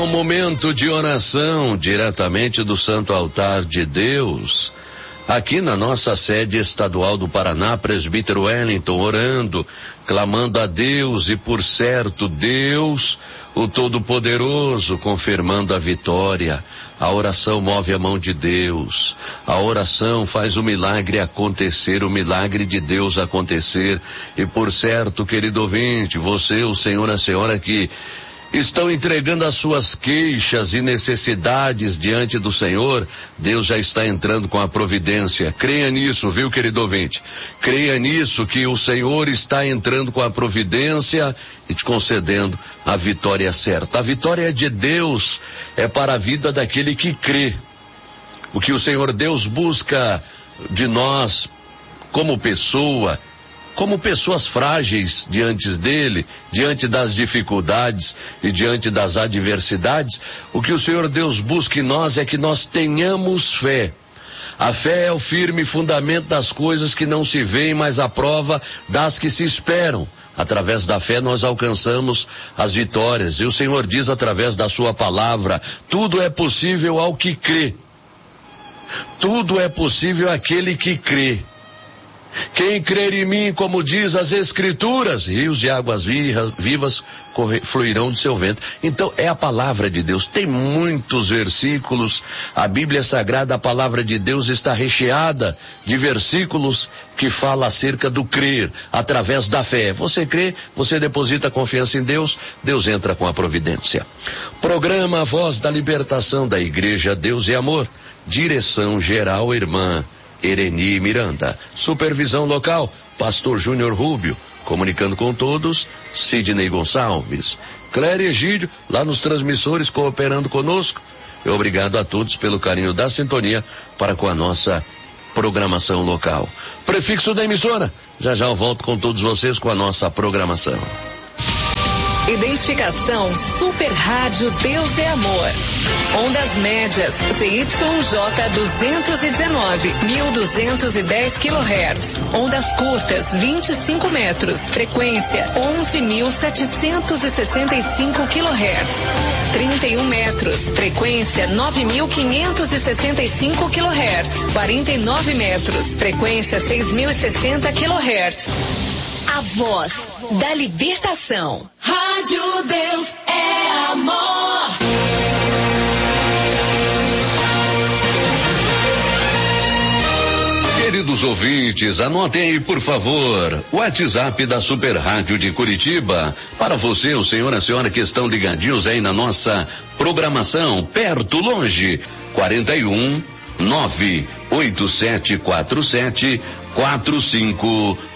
Um momento de oração diretamente do Santo Altar de Deus, aqui na nossa sede estadual do Paraná, presbítero Wellington, orando, clamando a Deus e por certo Deus, o Todo-Poderoso, confirmando a vitória. A oração move a mão de Deus, a oração faz o milagre acontecer, o milagre de Deus acontecer. E por certo, querido ouvinte, você, o senhor, a senhora que estão entregando as suas queixas e necessidades diante do Senhor, Deus já está entrando com a providência. Creia nisso, viu, querido ouvinte? Creia nisso, que o Senhor está entrando com a providência e te concedendo a vitória certa. A vitória de Deus é para a vida daquele que crê. O que o Senhor Deus busca de nós como pessoa, como pessoas frágeis diante dele, diante das dificuldades e diante das adversidades, o que o Senhor Deus busca em nós é que nós tenhamos fé. A fé é o firme fundamento das coisas que não se veem, mas a prova das que se esperam. Através da fé nós alcançamos as vitórias. E o Senhor diz através da sua palavra, tudo é possível ao que crê. Tudo é possível àquele que crê. Quem crer em mim, como diz as Escrituras, rios de águas vivas fluirão do seu ventre. Então é a palavra de Deus. Tem muitos versículos. A Bíblia Sagrada, a palavra de Deus está recheada de versículos que fala acerca do crer através da fé. Você crê, você deposita confiança em Deus, Deus entra com a providência. Programa Voz da Libertação da Igreja Deus e Amor. Direção geral, irmã Ereni Miranda. Supervisão local, Pastor Júnior Rubio. Comunicando com todos, Sidney Gonçalves. Cléria Egídio, lá nos transmissores, cooperando conosco. E obrigado a todos pelo carinho da sintonia para com a nossa programação local. Prefixo da emissora. Já já eu volto com todos vocês com a nossa programação. Identificação Super Rádio Deus é Amor. Ondas médias ZYJ 219, 1210 kHz. Ondas curtas 25 metros. Frequência 11.765 kHz. 31 metros. Frequência 9.565 kHz. 49 metros. Frequência 6.060 kHz. A voz da libertação. Rádio Deus é Amor. Queridos ouvintes, anotem aí, por favor, o WhatsApp da Super Rádio de Curitiba. Para você, o senhor, a senhora que estão ligadinhos aí na nossa programação, perto, longe, 41 98747 45